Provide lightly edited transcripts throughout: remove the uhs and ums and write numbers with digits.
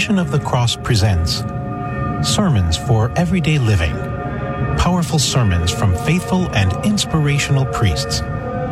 Passion of the Cross presents Sermons for Everyday Living. Powerful sermons from faithful and inspirational priests.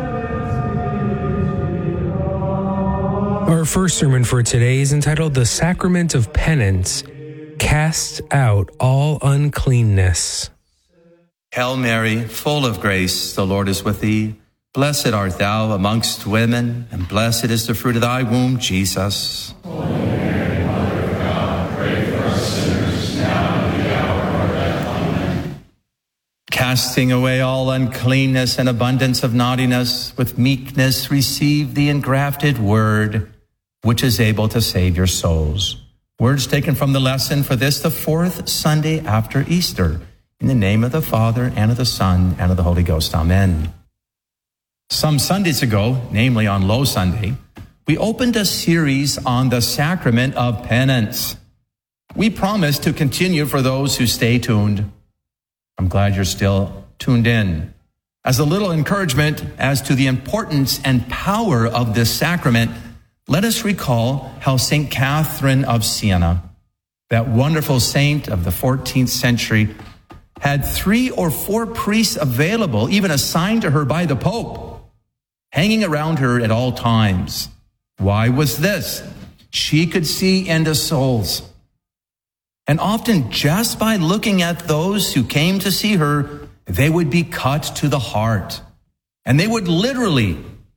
Our first sermon for today is entitled The Sacrament of Penance, Cast Out All Uncleanness. Hail Mary, full of grace, the Lord is with thee. Blessed art thou amongst women, and blessed is the fruit of thy womb, Jesus. Holy Mary, Mother of God, pray for us sinners, now and at the hour of our death. Amen. Casting away all uncleanness and abundance of naughtiness, with meekness receive the engrafted word, which is able to save your souls. Words taken from the lesson for this, the fourth Sunday after Easter. In the name of the Father, and of the Son, and of the Holy Ghost. Amen. Some Sundays ago, namely on Low Sunday, we opened a series on the sacrament of penance. We promised to continue for those who stay tuned. I'm glad you're still tuned in. As a little encouragement as to the importance and power of this sacrament, let us recall how St. Catherine of Siena, that wonderful saint of the 14th century, had 3 or 4 priests available, even assigned to her by the Pope, hanging around her at all times. Why was this? She could see into souls. And often just by looking at those who came to see her, they would be cut to the heart. And they would literally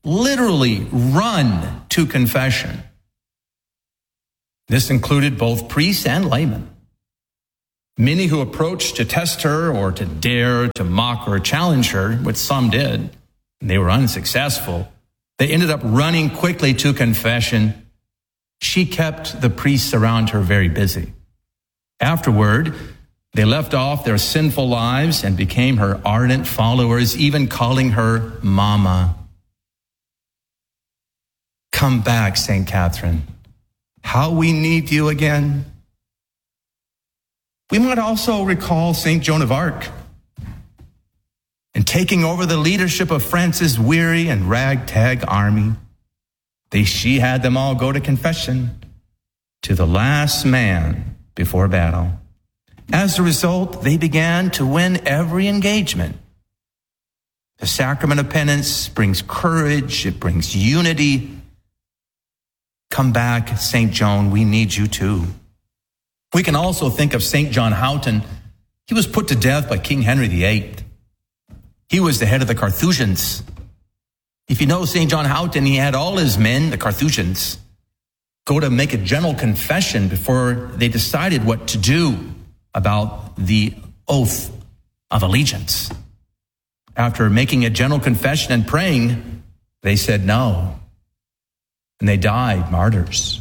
run to confession. This included both priests and laymen. Many who approached to test her or to dare to mock or challenge her, which some did, and they were unsuccessful. They ended up running quickly to confession. She kept the priests around her very busy. Afterward, they left off their sinful lives and became her ardent followers, even calling her Mama. Come back, St. Catherine. How we need you again. We might also recall St. Joan of Arc. In taking over the leadership of France's weary and ragtag army, she had them all go to confession to the last man before battle. As a result, they began to win every engagement. The sacrament of penance brings courage, it brings unity. Come back, St. Joan, we need you too. We can also think of St. John Houghton. He was put to death by King Henry VIII. He was the head of the Carthusians. If you know St. John Houghton, he had all his men, the Carthusians, go to make a general confession before they decided what to do about the oath of allegiance. After making a general confession and praying, they said no. And they died martyrs.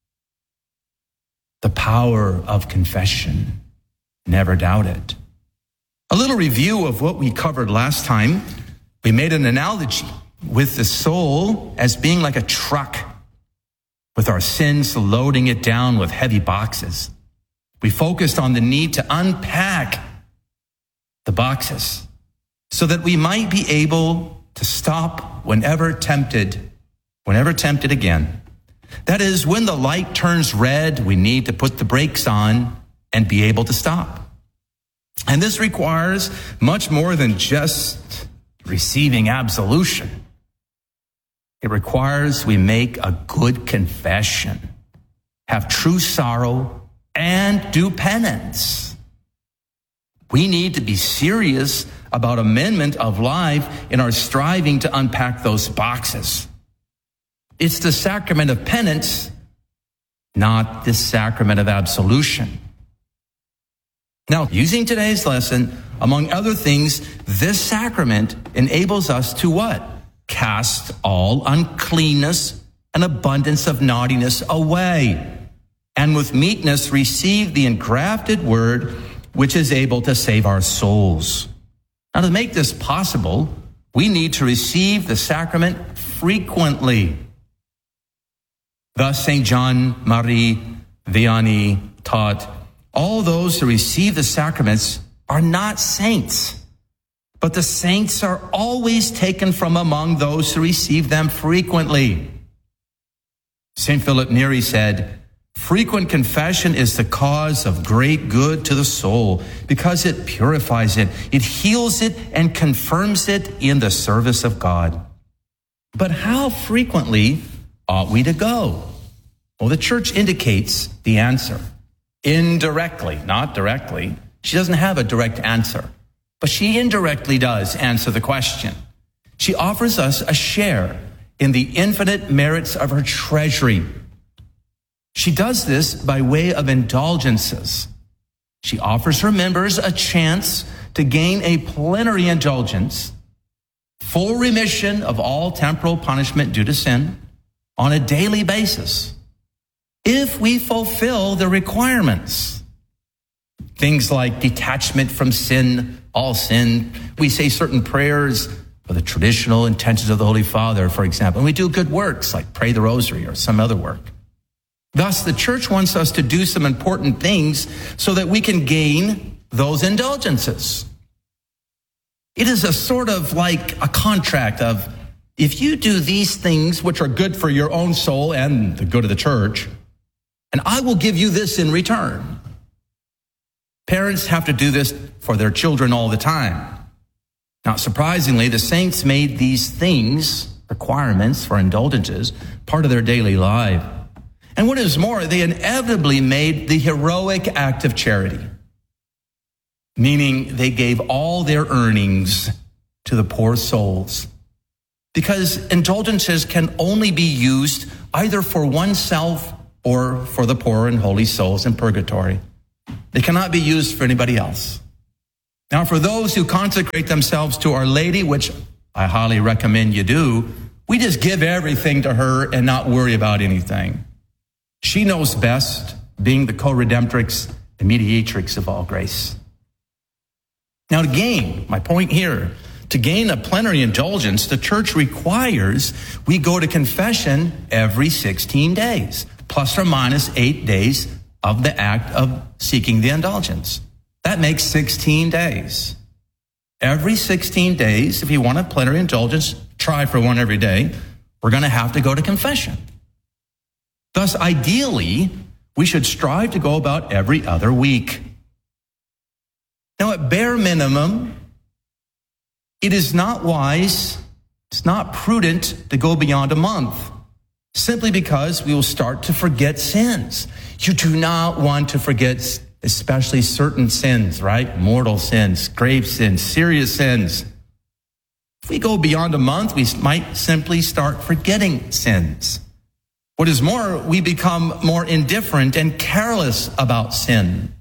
The power of confession, never doubt it. A little review of what we covered last time. We made an analogy with the soul as being like a truck, with our sins loading it down with heavy boxes. We focused on the need to unpack the boxes so that we might be able to stop whenever tempted again. That is, when the light turns red, we need to put the brakes on and be able to stop. And this requires much more than just receiving absolution. It requires we make a good confession, have true sorrow, and do penance. We need to be serious about amendment of life in our striving to unpack those boxes. It's the sacrament of penance, not the sacrament of absolution. Now, using today's lesson, among other things, this sacrament enables us to what? Cast all uncleanness and abundance of naughtiness away, and with meekness receive the engrafted word, which is able to save our souls. Now, to make this possible, we need to receive the sacrament frequently. Thus, St. John Marie Vianney taught, all those who receive the sacraments are not saints, but the saints are always taken from among those who receive them frequently. St. Philip Neri said, Frequent confession is the cause of great good to the soul because it purifies it, it heals it, and confirms it in the service of God. But how frequently ought we to go? Well, the church indicates the answer. Indirectly, not directly. She doesn't have a direct answer, but she indirectly does answer the question. She offers us a share in the infinite merits of her treasury. She does this by way of indulgences. She offers her members a chance to gain a plenary indulgence, full remission of all temporal punishment due to sin on a daily basis, if we fulfill the requirements. Things like detachment from sin, all sin. We say certain prayers for the traditional intentions of the Holy Father, for example. And we do good works like pray the rosary or some other work. Thus, the church wants us to do some important things so that we can gain those indulgences. It is a sort of like a contract of, if you do these things which are good for your own soul and the good of the church, and I will give you this in return. Parents have to do this for their children all the time. Not surprisingly, the saints made these things, requirements for indulgences, part of their daily life. And what is more, they inevitably made the heroic act of charity, meaning they gave all their earnings to the poor souls. Because indulgences can only be used either for oneself or for the poor and holy souls in purgatory. They cannot be used for anybody else. Now, for those who consecrate themselves to Our Lady, which I highly recommend you do, we just give everything to her and not worry about anything. She knows best, being the co-redemptrix, the mediatrix of all grace. Now, to gain, my point here, to gain a plenary indulgence, the church requires we go to confession every 16 days, plus or minus 8 days of the act of seeking the indulgence. That makes 16 days. Every 16 days, if you want a plenary indulgence, try for one every day, we're going to have to go to confession. Thus, ideally, we should strive to go about every other week. Now, at bare minimum, it is not wise, it's not prudent to go beyond a month, simply because we will start to forget sins. You do not want to forget especially certain sins, right? Mortal sins, grave sins, serious sins. If we go beyond a month, we might simply start forgetting sins. What is more, we become more indifferent and careless about sin.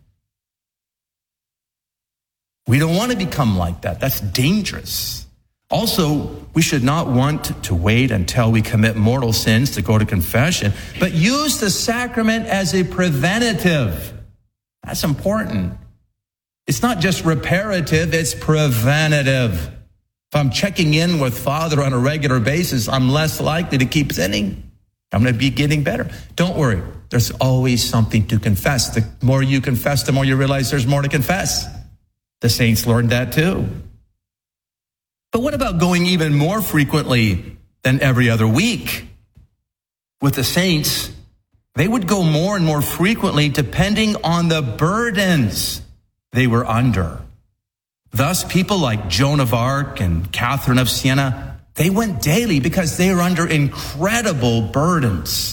We don't want to become like that. That's dangerous. Also, we should not want to wait until we commit mortal sins to go to confession, but use the sacrament as a preventative. That's important. It's not just reparative, it's preventative. If I'm checking in with Father on a regular basis, I'm less likely to keep sinning. I'm going to be getting better. Don't worry. There's always something to confess. The more you confess, the more you realize there's more to confess. The saints learned that too. But what about going even more frequently than every other week? With the saints, they would go more and more frequently depending on the burdens they were under. Thus, people like Joan of Arc and Catherine of Siena, they went daily because they were under incredible burdens.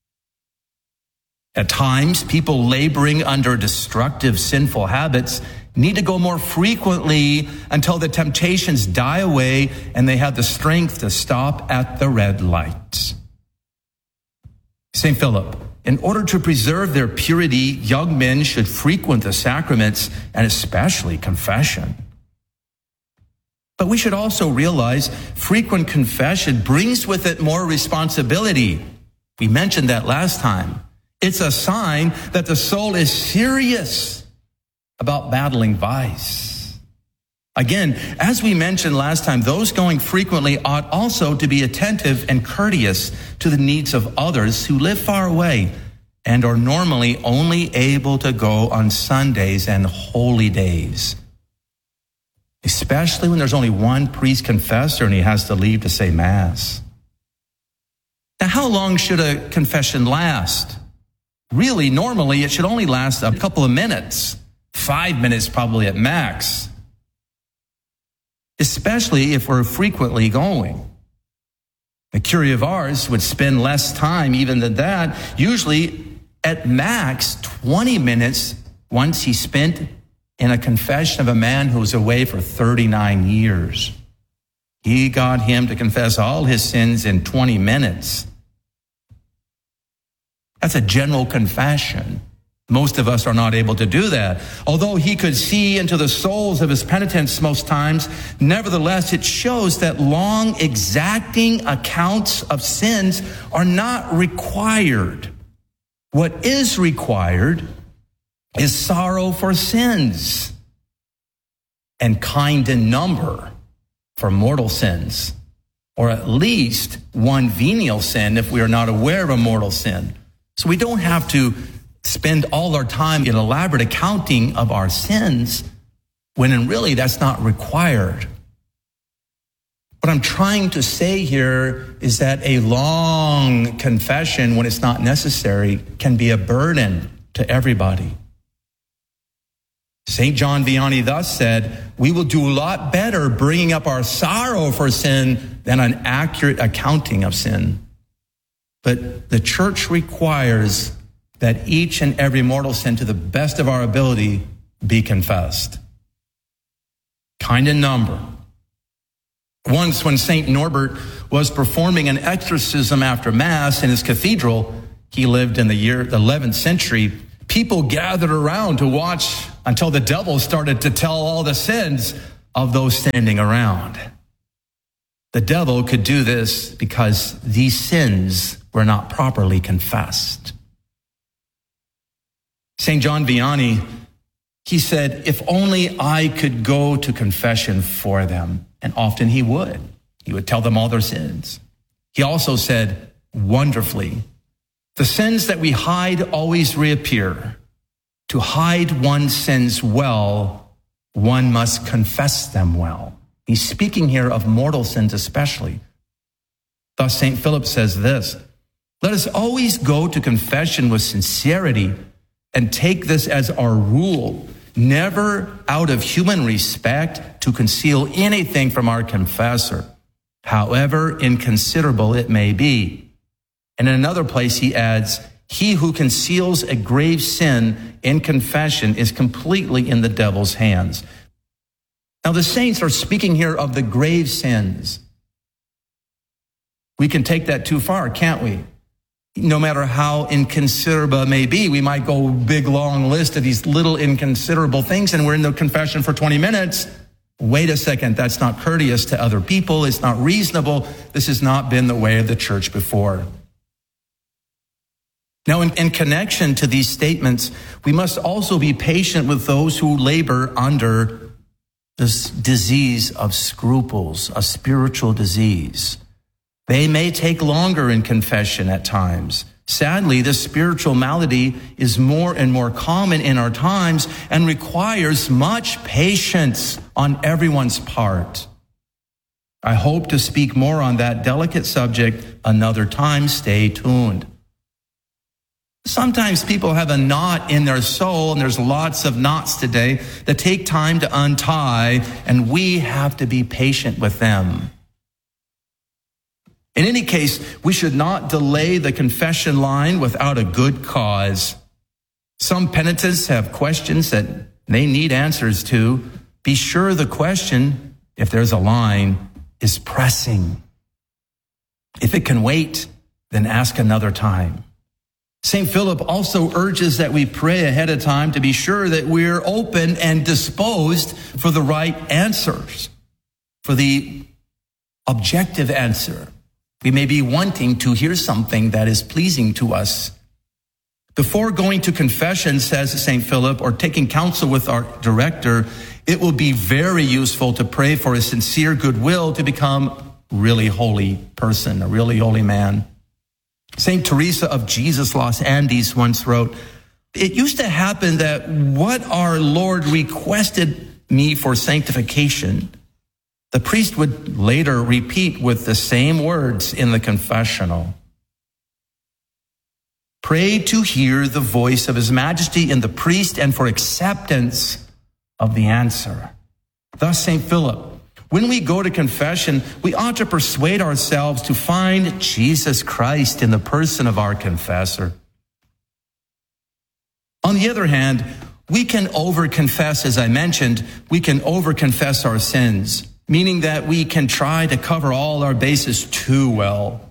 At times, people laboring under destructive, sinful habits need to go more frequently until the temptations die away and they have the strength to stop at the red light. St. Philip, in order to preserve their purity, young men should frequent the sacraments and especially confession. But we should also realize frequent confession brings with it more responsibility. We mentioned that last time. It's a sign that the soul is serious about battling vice. Again, as we mentioned last time, those going frequently ought also to be attentive and courteous to the needs of others who live far away and are normally only able to go on Sundays and holy days. Especially when there's only one priest confessor and he has to leave to say Mass. Now, how long should a confession last? Really, normally, it should only last a couple of minutes, 5 minutes probably at max, especially if we're frequently going. A Curé of Ars would spend less time even than that, usually at max 20 minutes once he spent in a confession of a man who was away for 39 years. He got him to confess all his sins in 20 minutes. That's a general confession. Most of us are not able to do that. Although he could see into the souls of his penitents most times, nevertheless, it shows that long, exacting accounts of sins are not required. What is required is sorrow for sins and kind in number for mortal sins, or at least one venial sin if we are not aware of a mortal sin. So we don't have to spend all our time in elaborate accounting of our sins when in really that's not required. What I'm trying to say here is that a long confession, when it's not necessary, can be a burden to everybody. St. John Vianney thus said, "We will do a lot better bringing up our sorrow for sin than an accurate accounting of sin." But the church requires that each and every mortal sin, to the best of our ability, be confessed. Kind in number. Once when St. Norbert was performing an exorcism after Mass in his cathedral, he lived in the year 11th century, people gathered around to watch until the devil started to tell all the sins of those standing around. The devil could do this because these sins were not properly confessed. St. John Vianney, he said, "If only I could go to confession for them." And often he would. He would tell them all their sins. He also said, wonderfully, "The sins that we hide always reappear. To hide one's sins well, one must confess them well." He's speaking here of mortal sins especially. Thus, St. Philip says this, "Let us always go to confession with sincerity and take this as our rule, never out of human respect to conceal anything from our confessor, however inconsiderable it may be." And in another place he adds, "He who conceals a grave sin in confession is completely in the devil's hands." Now the saints are speaking here of the grave sins. We can take that too far, can't we? No matter how inconsiderable it may be, we might go big, long list of these little inconsiderable things, and we're in the confession for 20 minutes. Wait a second, that's not courteous to other people. It's not reasonable. This has not been the way of the church before. Now, in connection to these statements, we must also be patient with those who labor under this disease of scruples, a spiritual disease. They may take longer in confession at times. Sadly, this spiritual malady is more and more common in our times and requires much patience on everyone's part. I hope to speak more on that delicate subject another time. Stay tuned. Sometimes people have a knot in their soul, and there's lots of knots today that take time to untie, and we have to be patient with them. In any case, we should not delay the confession line without a good cause. Some penitents have questions that they need answers to. Be sure the question, if there's a line, is pressing. If it can wait, then ask another time. St. Philip also urges that we pray ahead of time to be sure that we're open and disposed for the right answers, for the objective answer. We may be wanting to hear something that is pleasing to us. Before going to confession, says St. Philip, or taking counsel with our director, it will be very useful to pray for a sincere goodwill to become a really holy person, a really holy man. St. Teresa of Jesus Los Andes once wrote, "It used to happen that what our Lord requested me for sanctification, the priest would later repeat with the same words in the confessional." Pray to hear the voice of his majesty in the priest and for acceptance of the answer. Thus, St. Philip, when we go to confession, we ought to persuade ourselves to find Jesus Christ in the person of our confessor. On the other hand, we can over-confess, as I mentioned, we can over-confess our sins, meaning that we can try to cover all our bases too well,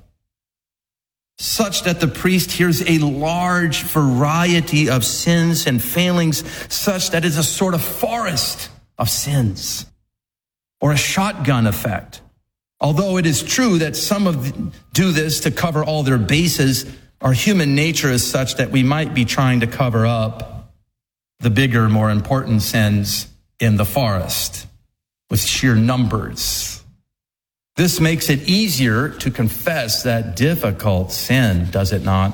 such that the priest hears a large variety of sins and failings, such that it's a sort of forest of sins, or a shotgun effect. Although it is true that some do this to cover all their bases, our human nature is such that we might be trying to cover up the bigger, more important sins in the forest with sheer numbers. This makes it easier to confess that difficult sin, does it not?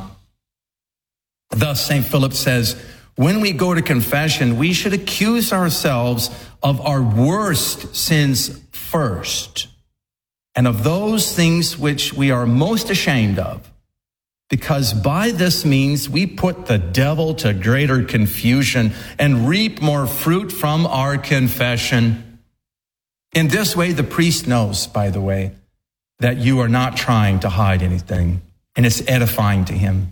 Thus, St. Philip says, when we go to confession, we should accuse ourselves of our worst sins first, and of those things which we are most ashamed of, because by this means we put the devil to greater confusion and reap more fruit from our confession. In this way, the priest knows, by the way, that you are not trying to hide anything, and it's edifying to him.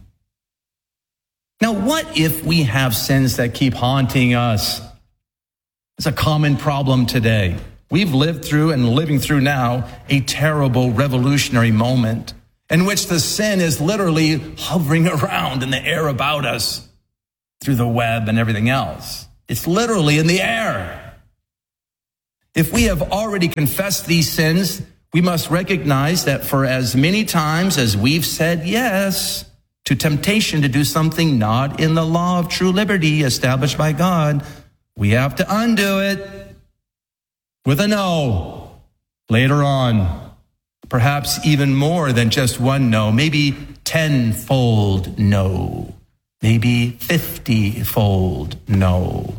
Now, what if we have sins that keep haunting us? It's a common problem today. We've lived through and living through now a terrible revolutionary moment in which the sin is literally hovering around in the air about us through the web and everything else. It's literally in the air. If we have already confessed these sins, we must recognize that for as many times as we've said yes to temptation to do something not in the law of true liberty established by God, we have to undo it with a no later on. Perhaps even more than just one no, maybe 10-fold no, maybe 50-fold no.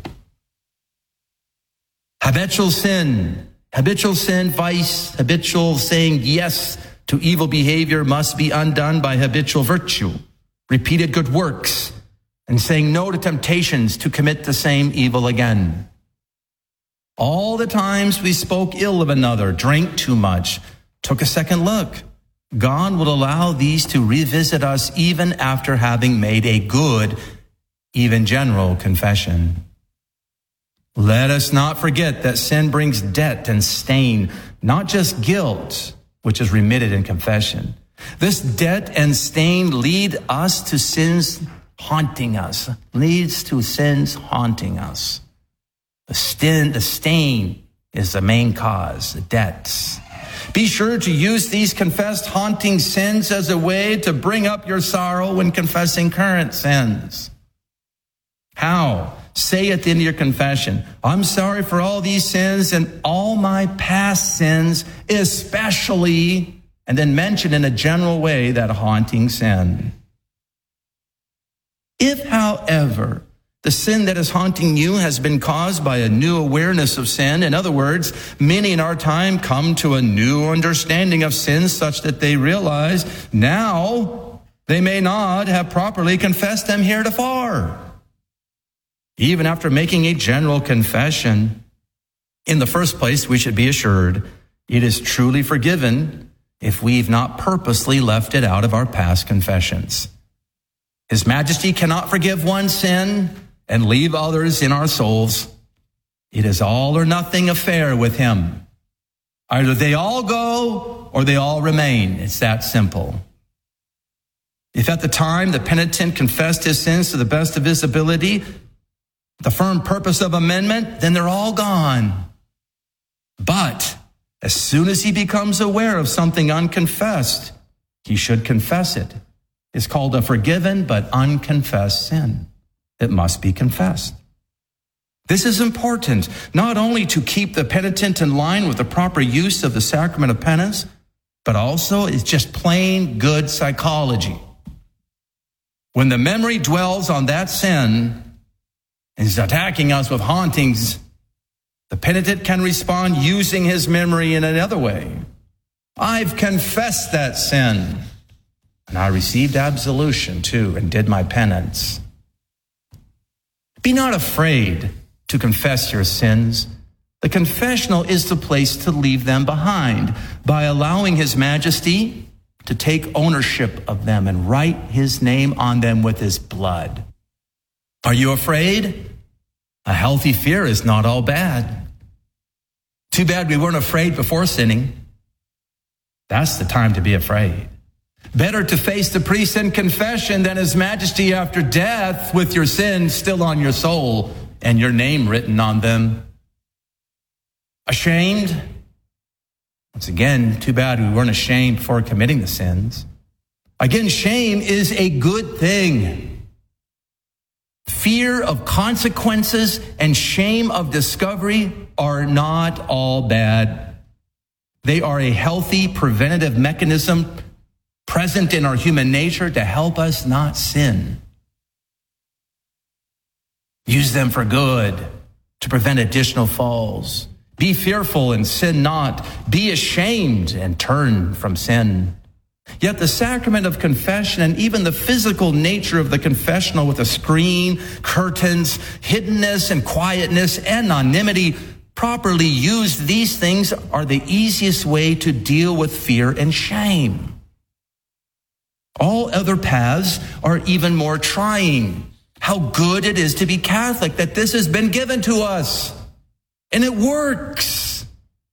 Habitual sin, vice, habitual saying yes to evil behavior must be undone by habitual virtue, repeated good works, and saying no to temptations to commit the same evil again. All the times we spoke ill of another, drank too much, took a second look, God will allow these to revisit us even after having made a good, even general confession. Let us not forget that sin brings debt and stain, not just guilt, which is remitted in confession. This debt and stain lead us to sins haunting us, leads to sins haunting us. The stain is the main cause, the debts. Be sure to use these confessed haunting sins as a way to bring up your sorrow when confessing current sins. How? Say at the end of your confession, I'm sorry for all these sins and all my past sins, especially, and then mention in a general way that haunting sin. If, however, the sin that is haunting you has been caused by a new awareness of sin, in other words, many in our time come to a new understanding of sin such that they realize now they may not have properly confessed them heretofore. Even after making a general confession, in the first place, we should be assured it is truly forgiven if we've not purposely left it out of our past confessions. His Majesty cannot forgive one sin and leave others in our souls. It is all or nothing affair with him. Either they all go or they all remain. It's that simple. If at the time the penitent confessed his sins to the best of his ability, the firm purpose of amendment, then they're all gone. But as soon as he becomes aware of something unconfessed, he should confess it. It's called a forgiven but unconfessed sin. It must be confessed. This is important, not only to keep the penitent in line with the proper use of the sacrament of penance, but also it's just plain good psychology. When the memory dwells on that sin and is attacking us with hauntings, the penitent can respond using his memory in another way. I've confessed that sin. And I received absolution too and did my penance. Be not afraid to confess your sins. The confessional is the place to leave them behind by allowing His Majesty to take ownership of them and write His name on them with His blood. Are you afraid? A healthy fear is not all bad. Too bad we weren't afraid before sinning. That's the time to be afraid. Better to face the priest in confession than His Majesty after death with your sins still on your soul and your name written on them. Ashamed? Once again, too bad we weren't ashamed before committing the sins. Again, shame is a good thing. Fear of consequences and shame of discovery are not all bad. They are a healthy preventative mechanism present in our human nature to help us not sin. Use them for good, to prevent additional falls. Be fearful and sin not. Be ashamed and turn from sin. Yet the sacrament of confession and even the physical nature of the confessional with a screen, curtains, hiddenness and quietness, anonymity, properly used, these things are the easiest way to deal with fear and shame. All other paths are even more trying. How good it is to be Catholic, that this has been given to us. And it works.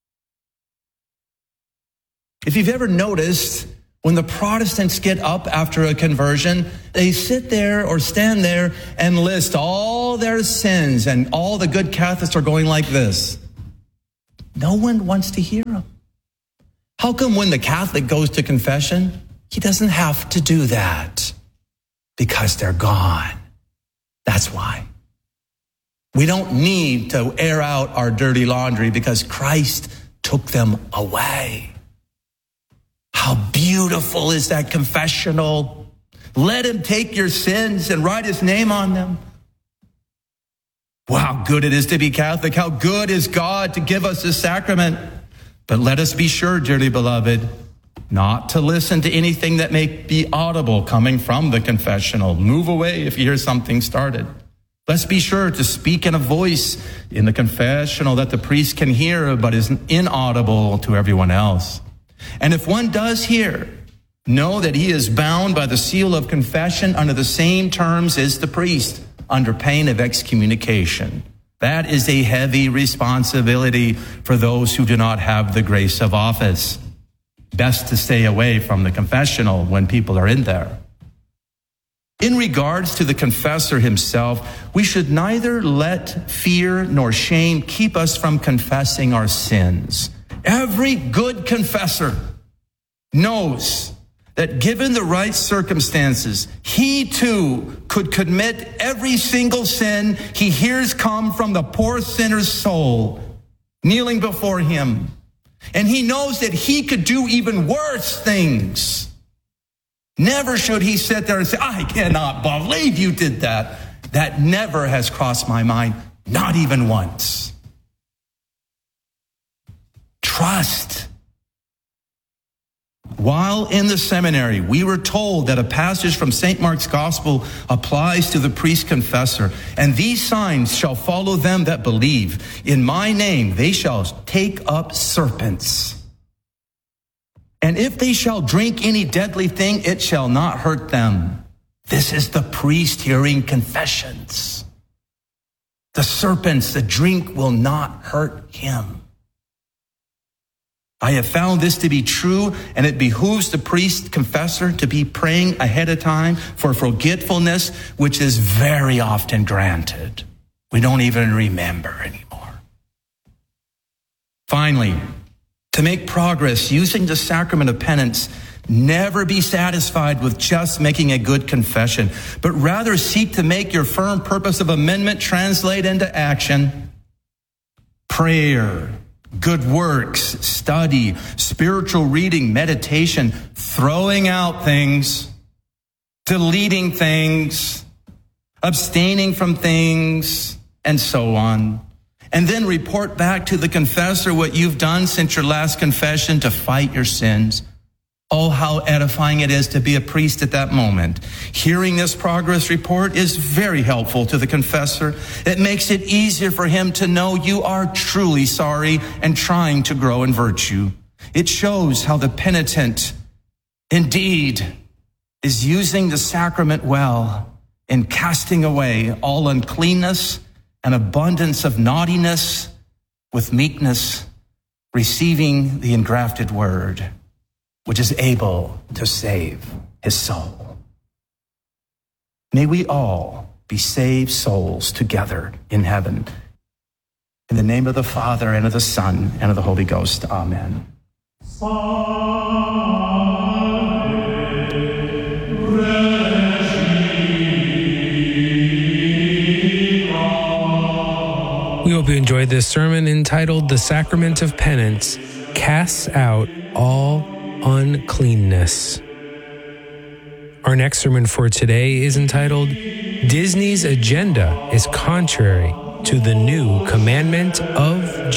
If you've ever noticed, when the Protestants get up after a conversion, they sit there or stand there and list all their sins, and all the good Catholics are going like this. No one wants to hear them. How come when the Catholic goes to confession, he doesn't have to do that? Because they're gone. That's why. We don't need to air out our dirty laundry because Christ took them away. How beautiful is that confessional? Let Him take your sins and write His name on them. Wow, how good it is to be Catholic. How good is God to give us this sacrament. But let us be sure, dearly beloved, not to listen to anything that may be audible coming from the confessional. Move away if you hear something started. Let's be sure to speak in a voice in the confessional that the priest can hear but is inaudible to everyone else. And if one does hear, know that he is bound by the seal of confession under the same terms as the priest, under pain of excommunication. That is a heavy responsibility for those who do not have the grace of office. Best to stay away from the confessional when people are in there. In regards to the confessor himself, we should neither let fear nor shame keep us from confessing our sins. Every good confessor knows that given the right circumstances, he too could commit every single sin he hears come from the poor sinner's soul, kneeling before him. And he knows that he could do even worse things. Never should he sit there and say, I cannot believe you did that. That never has crossed my mind, not even once. Trust. While in the seminary, we were told that a passage from St. Mark's Gospel applies to the priest confessor. And these signs shall follow them that believe. In my name they shall take up serpents. And if they shall drink any deadly thing, it shall not hurt them. This is the priest hearing confessions. The serpents, the drink will not hurt him. I have found this to be true, and it behooves the priest confessor to be praying ahead of time for forgetfulness, which is very often granted. We don't even remember anymore. Finally, to make progress using the sacrament of penance, never be satisfied with just making a good confession, but rather seek to make your firm purpose of amendment translate into action. Prayer, good works, study, spiritual reading, meditation, throwing out things, deleting things, abstaining from things, and so on. And then report back to the confessor what you've done since your last confession to fight your sins. Oh, how edifying it is to be a priest at that moment. Hearing this progress report is very helpful to the confessor. It makes it easier for him to know you are truly sorry and trying to grow in virtue. It shows how the penitent indeed is using the sacrament well in casting away all uncleanness and abundance of naughtiness with meekness, receiving the engrafted word, which is able to save his soul. May we all be saved souls together in heaven. In the name of the Father, and of the Son, and of the Holy Ghost. Amen. We hope you enjoyed this sermon entitled The Sacrament of Penance Casts Out All Uncleanness. Our next sermon for today is entitled Disney's Agenda is Contrary to the New Commandment of